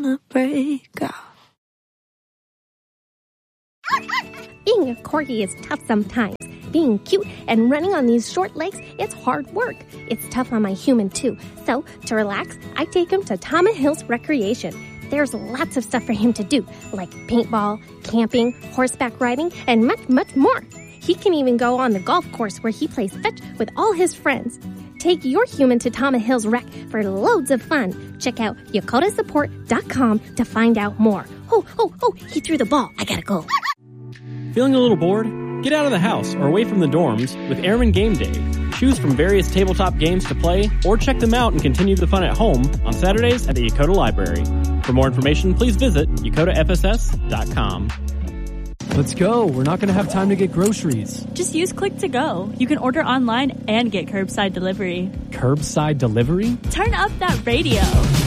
gonna break out. Being a corgi is tough sometimes. Being cute and running on these short legs, it's hard work. It's tough on my human too. So, to relax, I take him to Tama Hills Recreation. There's lots of stuff for him to do, like paintball, camping, horseback riding, and much, much more. He can even go on the golf course where he plays fetch with all his friends. Take your human to Tama Hills Rec for loads of fun. Check out YakotaSupport.com to find out more. Oh, he threw the ball. I gotta go. Feeling a little bored? Get out of the house or away from the dorms with Airman Game Day. Choose from various tabletop games to play or check them out and continue the fun at home on Saturdays at the Yakota Library. For more information, please visit YakotaFSS.com. Let's go. We're not going to have time to get groceries. Just use Click to Go. You can order online and get curbside delivery. Curbside delivery? Turn up that radio.